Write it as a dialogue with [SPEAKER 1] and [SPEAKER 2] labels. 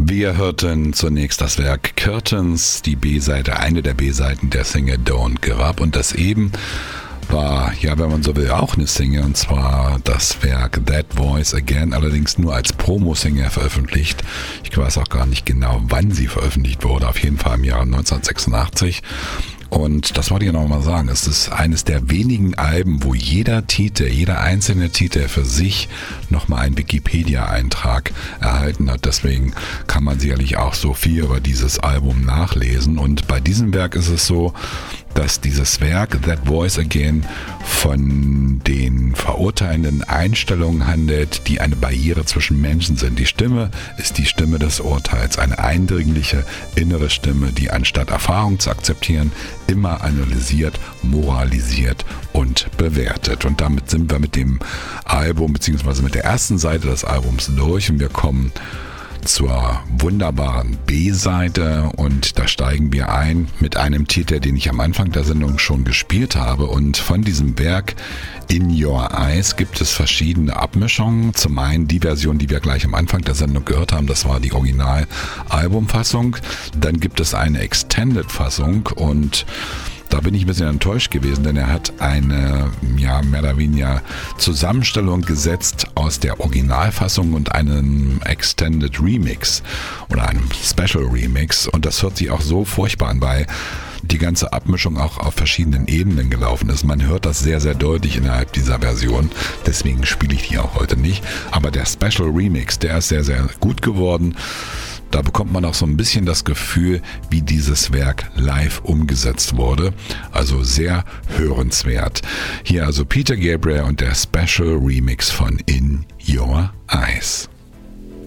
[SPEAKER 1] Wir hörten zunächst das Werk Curtains, die B-Seite, eine der B-Seiten der Single Don't Give Up, und das eben war, ja, wenn man so will, auch eine Single, und zwar das Werk That Voice Again, allerdings nur als Promo-Single veröffentlicht. Ich weiß auch gar nicht genau, wann sie veröffentlicht wurde, auf jeden Fall im Jahre 1986. Und das wollte ich noch mal sagen, es ist eines der wenigen Alben, wo jeder einzelne Titel für sich nochmal einen Wikipedia-Eintrag erhalten hat. Deswegen kann man sicherlich auch so viel über dieses Album nachlesen. Und bei diesem Werk ist es so, dass dieses Werk That Voice Again von den verurteilenden Einstellungen handelt, die eine Barriere zwischen Menschen sind. Die Stimme ist die Stimme des Urteils, eine eindringliche innere Stimme, die anstatt Erfahrung zu akzeptieren, immer analysiert, moralisiert und bewertet. Und damit sind wir mit dem Album bzw. mit der ersten Seite des Albums durch, und wir kommen zur wunderbaren B-Seite, und da steigen wir ein mit einem Titel, den ich am Anfang der Sendung schon gespielt habe. Und von diesem Werk In Your Eyes gibt es verschiedene Abmischungen. Zum einen die Version, die wir gleich am Anfang der Sendung gehört haben, das war die Original-Albumfassung. Dann gibt es eine Extended-Fassung, und da bin ich ein bisschen enttäuscht gewesen, denn er hat eine, ja, mehr oder weniger Zusammenstellung gesetzt aus der Originalfassung und einem Extended Remix oder einem Special Remix, und das hört sich auch so furchtbar an, weil die ganze Abmischung auch auf verschiedenen Ebenen gelaufen ist. Man hört das sehr, sehr deutlich innerhalb dieser Version, deswegen spiele ich die auch heute nicht. Aber der Special Remix, der ist sehr, sehr gut geworden. Da bekommt man auch so ein bisschen das Gefühl, wie dieses Werk live umgesetzt wurde. Also sehr hörenswert. Hier also Peter Gabriel und der Special Remix von In Your Eyes.